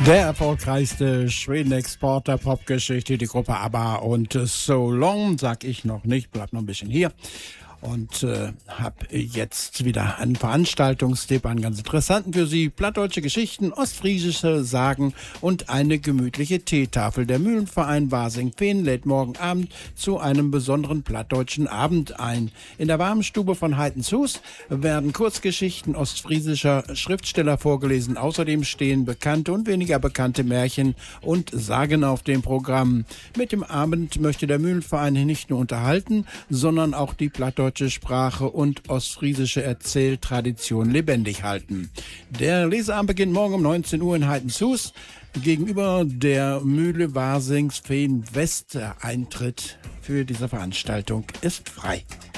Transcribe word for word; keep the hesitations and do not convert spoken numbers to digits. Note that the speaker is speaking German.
Der erfolgreichste Schweden-Export der Popgeschichte, die Gruppe ABBA, und So Long, sag ich noch nicht, bleib noch ein bisschen hier. Und äh, habe jetzt wieder einen Veranstaltungstipp, einen ganz interessanten für Sie. Plattdeutsche Geschichten, ostfriesische Sagen und eine gemütliche Teetafel. Der Mühlenverein Wasing-Fehn lädt morgen Abend zu einem besonderen plattdeutschen Abend ein. In der Warmstube von Heitenshus werden Kurzgeschichten ostfriesischer Schriftsteller vorgelesen. Außerdem stehen bekannte und weniger bekannte Märchen und Sagen auf dem Programm. Mit dem Abend möchte der Mühlenverein nicht nur unterhalten, sondern auch die plattdeutsche Sprache und ostfriesische Erzähltradition lebendig halten. Der Leseabend beginnt morgen um neunzehn Uhr in Heitenshus. Gegenüber der Mühle Wasings-Fehn West. Der Eintritt für diese Veranstaltung ist frei.